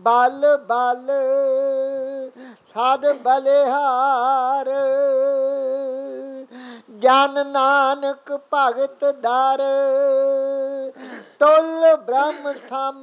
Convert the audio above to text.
ਬਲ ਬਲ ਸਦ ਬਲਿਹਾਰ, ਜਨ ਨਾਨਕ ਭਗਤ ਦਰ, ਤੁਲ ਬ੍ਰਹਮ ਸਮ